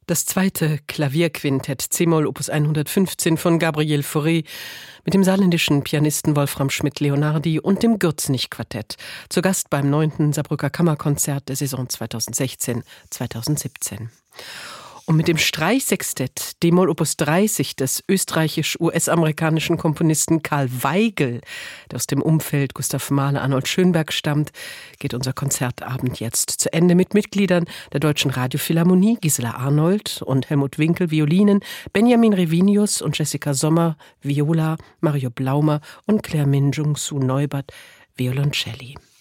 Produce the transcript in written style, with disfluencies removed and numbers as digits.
Das zweite Klavierquintett c-Moll Opus 115 von Gabriel Fauré mit dem saarländischen Pianisten Wolfram Schmidt-Leonardi und dem Gürzenich-Quartett, zu Gast beim 9. Saarbrücker Kammerkonzert der Saison 2016-2017. Und mit dem Streichsextett d-Moll Opus 30 des österreichisch-US-amerikanischen Komponisten Karl Weigel, der aus dem Umfeld Gustav Mahler, Arnold Schönberg stammt, geht unser Konzertabend jetzt zu Ende mit Mitgliedern der Deutschen Radiophilharmonie, Gisela Arnold und Helmut Winkel, Violinen, Benjamin Revinius und Jessica Sommer, Viola, Mario Blaumer und Claire Minjung Su Neubert, Violoncelli.